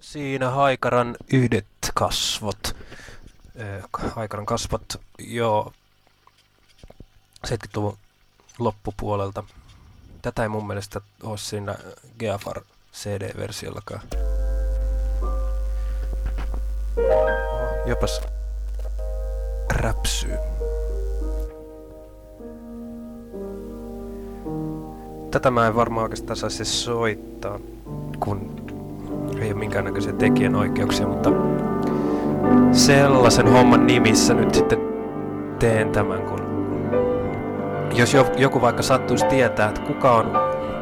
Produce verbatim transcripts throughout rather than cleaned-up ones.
Siinä Haikaran yhdet kasvot. Ee, Haikaran kasvot jo seitsemänkymmentäluvun loppupuolelta. Tätä ei mun mielestä ole siinä Geafar C D-versiollakaan. Oho, jopas räpsyy. Tätä mä en varmaan oikeastaan saisi soittaa, kun ei ole minkäännäköisiä tekijänoikeuksia, mutta sellaisen homman nimissä nyt sitten teen tämän, kun jos joku vaikka sattuisi tietää, että kuka on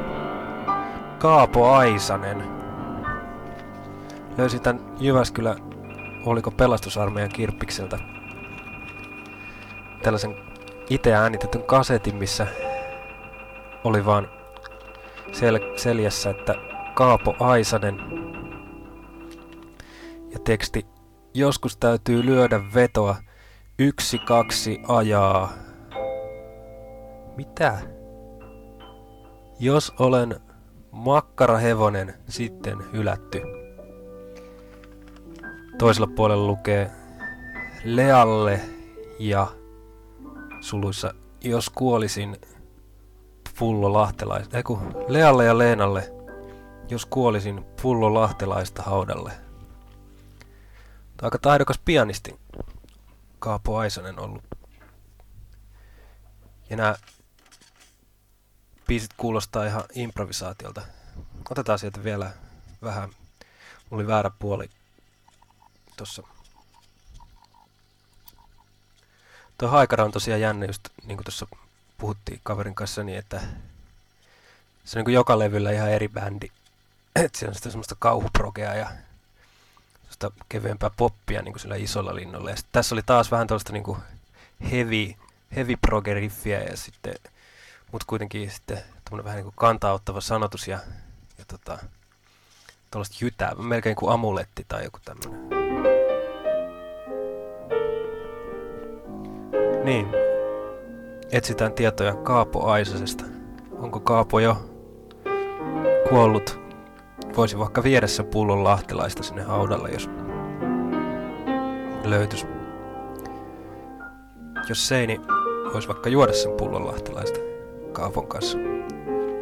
Kaapo Aisanen. Löysin tän Jyväskylän, oliko pelastusarmeijan kirppikseltä, tällaisen itse äänitetyn kasetin, missä oli vaan sel- seljässä, että Kaapo Aisanen ja teksti: joskus täytyy lyödä vetoa, yksi kaksi ajaa. Mitä? Jos olen makkarahevonen, sitten hylätty. Toisella puolella lukee Lealle ja suluissa jos kuolisin pullo lahtelaista. Eiku, Lealle ja Leenalle, jos kuolisin pullo lahtelaista haudalle. Aika taidokas pianisti Kaapo Aisanen ollut. Ja nämä biisit kuulostaa ihan improvisaatiolta. Otetaan sieltä vielä vähän. Mulla oli väärä puoli tossa. Tuo Haikara on tosiaan jännä, just niin kuin tuossa puhuttiin kaverin kanssa, niin että se on niin kuin joka levyllä ihan eri bändi. Että siellä on sitä semmoista kauhuprogea ja semmoista kevyempää poppia niin kuin sillä isolla linnolla. Ja tässä oli taas vähän tuollaista niin kuin heavy, heavy progeriffiä ja sitten, mut kuitenkin sitten tommonen vähän niin kuin kantauttava sanotus ja, ja tota, tuollaista jytää, melkein kuin amuletti tai joku tämmönen. Niin, etsitään tietoja Kaapo Aisasesta. Onko Kaapo jo kuollut? Voisi vaikka viedä sen pullon lahtelaista sinne haudalle, jos löytyisi. Jos ei, niin voisi vaikka juoda sen pullon lahtelaista Kaapon kanssa.